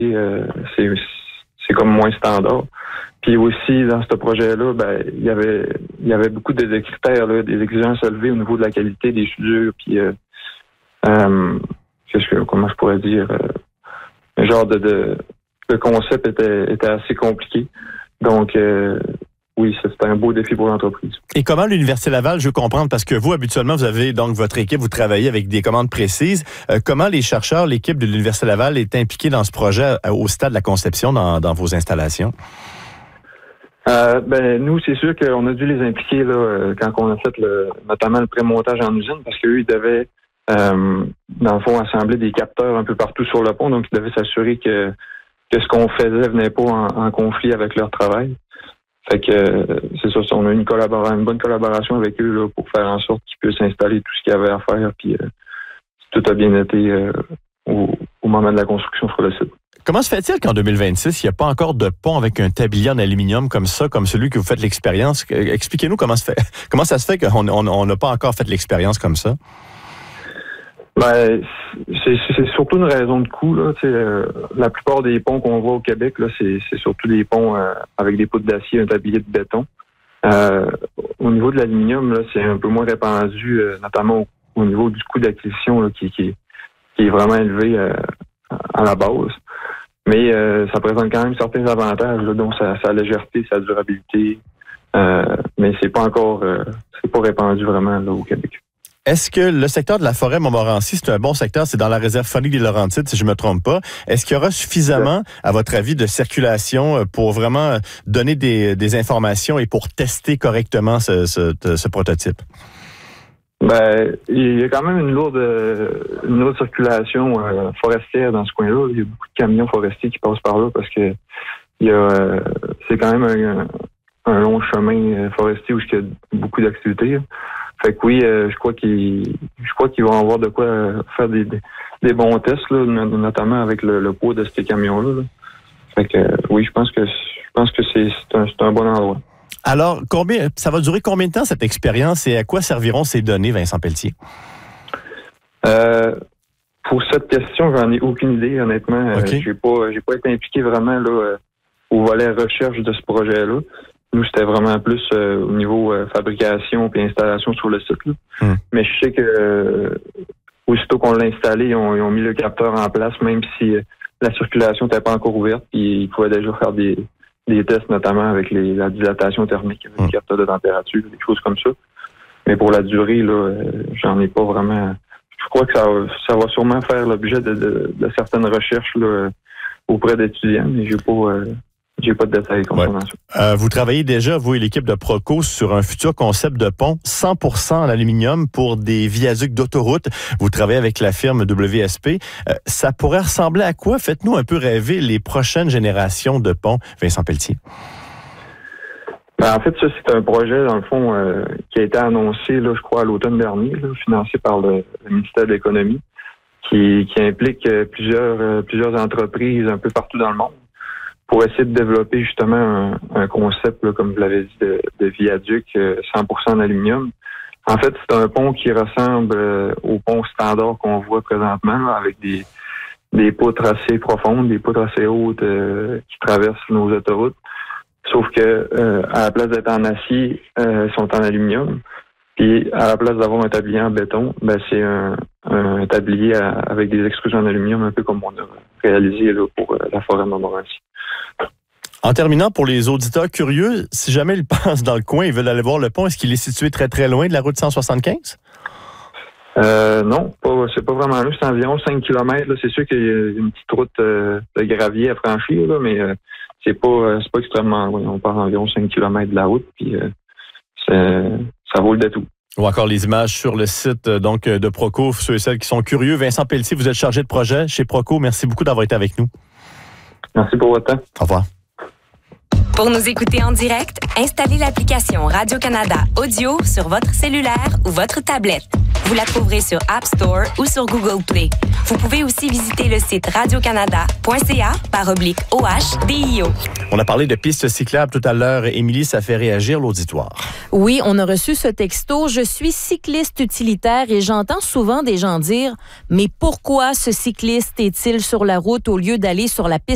c'est comme moins standard. Puis aussi, dans ce projet-là, il y avait beaucoup de critères, là, des exigences élevées au niveau de la qualité des soudures, puis comment je pourrais dire, un genre le concept était assez compliqué. Donc, oui, c'était un beau défi pour l'entreprise. Et comment l'Université Laval, je veux comprendre, parce que vous, habituellement, vous avez donc votre équipe, vous travaillez avec des commandes précises. Comment les chercheurs, l'équipe de l'Université Laval est impliquée dans ce projet au stade de la conception dans vos installations? Nous, c'est sûr qu'on a dû les impliquer là, quand on a fait notamment le pré-montage en usine, parce qu'eux, ils devaient, dans le fond, assembler des capteurs un peu partout sur le pont, donc ils devaient s'assurer que ce qu'on faisait venait pas en conflit avec leur travail. Fait que c'est ça, on a une bonne collaboration avec eux là, pour faire en sorte qu'ils puissent installer tout ce qu'il y avait à faire, puis tout a bien été au moment de la construction sur le site. Comment se fait-il qu'en 2026, il n'y a pas encore de pont avec un tablier en aluminium comme ça, comme celui que vous faites l'expérience? Expliquez-nous comment ça se fait qu'on n'a pas encore fait l'expérience comme ça? C'est surtout une raison de coût. Là. La plupart des ponts qu'on voit au Québec, là, c'est surtout des ponts avec des poutres d'acier, un tablier de béton. Au niveau de l'aluminium, là, c'est un peu moins répandu, notamment au niveau du coût d'acquisition là, qui est vraiment élevé à la base. Mais ça présente quand même certains avantages, là, dont sa légèreté, sa durabilité. Mais c'est pas encore c'est pas répandu vraiment là, au Québec. Est-ce que le secteur de la forêt Montmorency, c'est un bon secteur? C'est dans la réserve faunique des Laurentides, si je me trompe pas. Est-ce qu'il y aura suffisamment, à votre avis, de circulation pour vraiment donner des informations et pour tester correctement ce prototype? Il y a quand même une lourde circulation forestière dans ce coin-là. Il y a beaucoup de camions forestiers qui passent par là parce que c'est quand même un long chemin forestier où il y a beaucoup d'activités. Fait que oui, je crois qu'ils vont avoir de quoi faire des bons tests, là, notamment avec le poids de ces camions-là. Là. Fait que oui, je pense que c'est un bon endroit. Alors, ça va durer combien de temps cette expérience et à quoi serviront ces données, Vincent Pelletier? Pour cette question, j'en ai aucune idée, honnêtement. Okay. J'ai pas été impliqué vraiment là au volet recherche de ce projet-là. Nous, c'était vraiment plus au niveau fabrication et installation sur le site. Là. Mais je sais que aussitôt qu'on l'a installé, ils ont mis le capteur en place, même si la circulation n'était pas encore ouverte. Puis ils pouvaient déjà faire des tests, notamment avec la dilatation thermique, avec le capteur de température, des choses comme ça. Mais pour la durée, là, j'en ai pas vraiment. Je crois que ça va sûrement faire l'objet de certaines recherches là, auprès d'étudiants, mais j'ai pas de détails concernant ça. Vous travaillez déjà, vous et l'équipe de Proco, sur un futur concept de pont 100% en aluminium pour des viaducs d'autoroute. Vous travaillez avec la firme WSP. Ça pourrait ressembler à quoi? Faites-nous un peu rêver les prochaines générations de ponts, Vincent Pelletier. En fait, ça, c'est un projet, dans le fond, qui a été annoncé, là, je crois, à l'automne dernier, là, financé par le ministère de l'Économie, qui implique plusieurs entreprises un peu partout dans le monde, pour essayer de développer justement un concept, là, comme vous l'avez dit, de viaduc 100% en aluminium. En fait, c'est un pont qui ressemble au pont standard qu'on voit présentement, là, avec des poutres assez profondes, des poutres assez hautes qui traversent nos autoroutes. Sauf que à la place d'être en acier, ils sont en aluminium. Puis à la place d'avoir un tablier en béton, c'est un tablier avec des extrusions en aluminium, un peu comme on a réalisé là, pour la forêt Montmorency. En terminant, pour les auditeurs curieux, si jamais ils passent dans le coin, ils veulent aller voir le pont, est-ce qu'il est situé très, très loin de la route 175? Non, c'est pas vraiment là. C'est environ 5 km. Là. C'est sûr qu'il y a une petite route de gravier à franchir, là, mais c'est pas extrêmement loin. On part environ 5 km de la route, puis ça vaut le détour. Ou encore les images sur le site donc de Proco, ceux et celles qui sont curieux. Vincent Pelletier, vous êtes chargé de projet chez Proco. Merci beaucoup d'avoir été avec nous. Merci pour votre temps. Au revoir. Pour nous écouter en direct, installez l'application Radio-Canada Audio sur votre cellulaire ou votre tablette. Vous la trouverez sur App Store ou sur Google Play. Vous pouvez aussi visiter le site radiocanada.ca/OHDIO. On a parlé de pistes cyclables tout à l'heure. Émilie, ça fait réagir l'auditoire. Oui, on a reçu ce texto. Je suis cycliste utilitaire et j'entends souvent des gens dire « Mais pourquoi ce cycliste est-il sur la route au lieu d'aller sur la piste